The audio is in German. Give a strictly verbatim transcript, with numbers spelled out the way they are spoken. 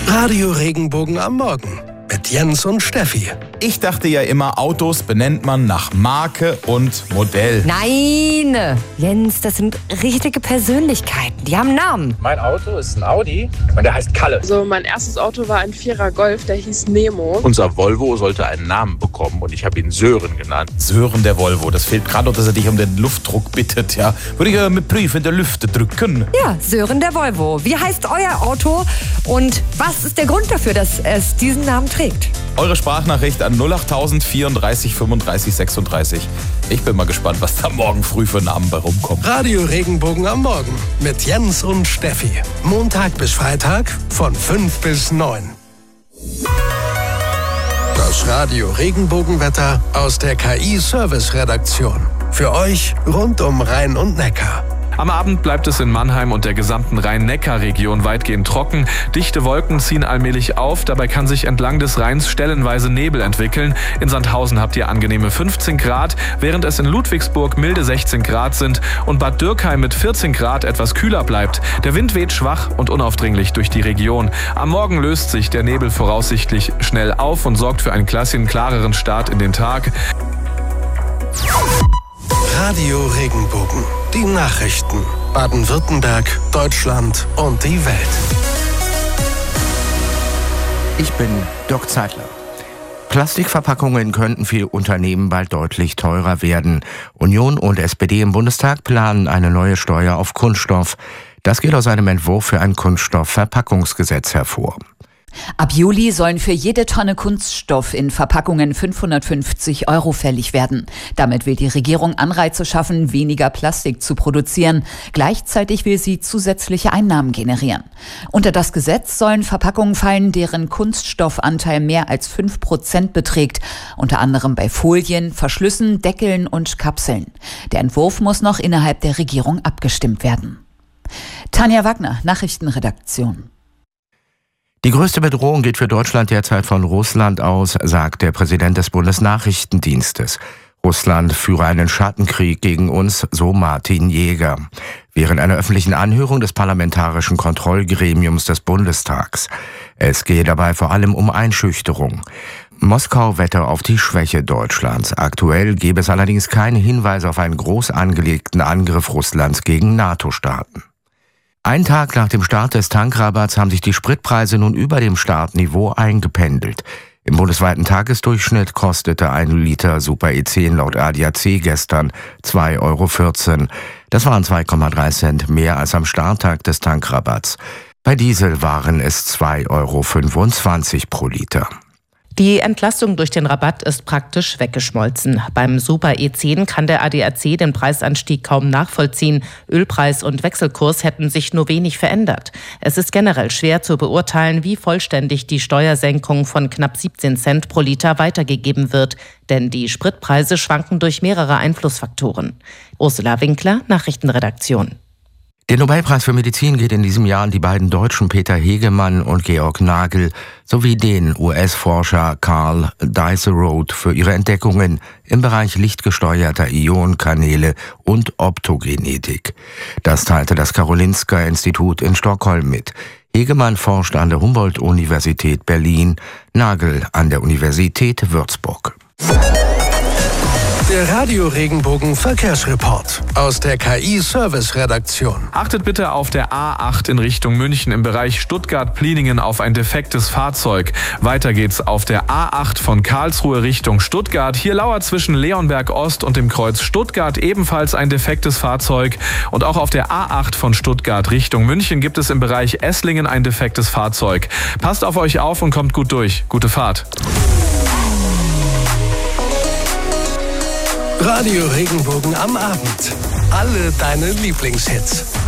Radio Regenbogen am Morgen mit Jens und Steffi. Ich dachte ja immer, Autos benennt man nach Marke und Modell. Nein, Jens, das sind richtige Persönlichkeiten. Die haben Namen. Mein Auto ist ein Audi und der heißt Kalle. Also mein erstes Auto war ein Vierer Golf, der hieß Nemo. Unser Volvo sollte einen Namen bekommen und ich habe ihn Sören genannt. Sören der Volvo, das fehlt gerade noch, dass er dich um den Luftdruck bittet, ja. Würde ich ja mit Brief in der Lüfte drücken. Ja, Sören der Volvo. Wie heißt euer Auto und was ist der Grund dafür, dass es diesen Namen trägt? Eure Sprachnachricht an null acht null null vierunddreißig fünfunddreißig sechsunddreißig. Ich bin mal gespannt, was da morgen früh für Namen bei rumkommt. Radio Regenbogen am Morgen mit Jens und Steffi. Montag bis Freitag von fünf bis neun. Das Radio Regenbogenwetter aus der K I-Service-Redaktion. Für euch rund um Rhein und Neckar. Am Abend bleibt es in Mannheim und der gesamten Rhein-Neckar-Region weitgehend trocken. Dichte Wolken ziehen allmählich auf, dabei kann sich entlang des Rheins stellenweise Nebel entwickeln. In Sandhausen habt ihr angenehme fünfzehn Grad, während es in Ludwigsburg milde sechzehn Grad sind und Bad Dürkheim mit vierzehn Grad etwas kühler bleibt. Der Wind weht schwach und unaufdringlich durch die Region. Am Morgen löst sich der Nebel voraussichtlich schnell auf und sorgt für einen klassischen, klareren Start in den Tag. Radio Regenbogen. Die Nachrichten. Baden-Württemberg, Deutschland und die Welt. Ich bin Dirk Zeitler. Plastikverpackungen könnten für Unternehmen bald deutlich teurer werden. Union und S P D im Bundestag planen eine neue Steuer auf Kunststoff. Das geht aus einem Entwurf für ein Kunststoffverpackungsgesetz hervor. Ab Juli sollen für jede Tonne Kunststoff in Verpackungen fünfhundertfünfzig Euro fällig werden. Damit will die Regierung Anreize schaffen, weniger Plastik zu produzieren. Gleichzeitig will sie zusätzliche Einnahmen generieren. Unter das Gesetz sollen Verpackungen fallen, deren Kunststoffanteil mehr als fünf Prozent beträgt. Unter anderem bei Folien, Verschlüssen, Deckeln und Kapseln. Der Entwurf muss noch innerhalb der Regierung abgestimmt werden. Tanja Wagner, Nachrichtenredaktion. Die größte Bedrohung geht für Deutschland derzeit von Russland aus, sagt der Präsident des Bundesnachrichtendienstes. Russland führe einen Schattenkrieg gegen uns, so Martin Jäger. Während einer öffentlichen Anhörung des Parlamentarischen Kontrollgremiums des Bundestags. Es gehe dabei vor allem um Einschüchterung. Moskau wette auf die Schwäche Deutschlands. Aktuell gäbe es allerdings keine Hinweise auf einen groß angelegten Angriff Russlands gegen NATO-Staaten. Ein Tag nach dem Start des Tankrabatts haben sich die Spritpreise nun über dem Startniveau eingependelt. Im bundesweiten Tagesdurchschnitt kostete ein Liter Super E zehn laut A D A C gestern zwei Euro vierzehn. Das waren zwei Komma drei Cent mehr als am Starttag des Tankrabatts. Bei Diesel waren es zwei Euro fünfundzwanzig pro Liter. Die Entlastung durch den Rabatt ist praktisch weggeschmolzen. Beim Super E zehn kann der A D A C den Preisanstieg kaum nachvollziehen. Ölpreis und Wechselkurs hätten sich nur wenig verändert. Es ist generell schwer zu beurteilen, wie vollständig die Steuersenkung von knapp siebzehn Cent pro Liter weitergegeben wird. Denn die Spritpreise schwanken durch mehrere Einflussfaktoren. Ursula Winkler, Nachrichtenredaktion. Der Nobelpreis für Medizin geht in diesem Jahr an die beiden Deutschen Peter Hegemann und Georg Nagel sowie den U S-Forscher Carl Dies-Roth für ihre Entdeckungen im Bereich lichtgesteuerter Ionenkanäle und Optogenetik. Das teilte das Karolinska-Institut in Stockholm mit. Hegemann forscht an der Humboldt-Universität Berlin, Nagel an der Universität Würzburg. Der Radio Regenbogen Verkehrsreport aus der K I-Service-Redaktion. Achtet bitte auf der A acht in Richtung München im Bereich Stuttgart-Pliningen auf ein defektes Fahrzeug. Weiter geht's auf der A acht von Karlsruhe Richtung Stuttgart. Hier lauert zwischen Leonberg Ost und dem Kreuz Stuttgart ebenfalls ein defektes Fahrzeug. Und auch auf der A acht von Stuttgart Richtung München gibt es im Bereich Esslingen ein defektes Fahrzeug. Passt auf euch auf und kommt gut durch. Gute Fahrt. Radio Regenbogen am Abend. Alle deine Lieblingshits.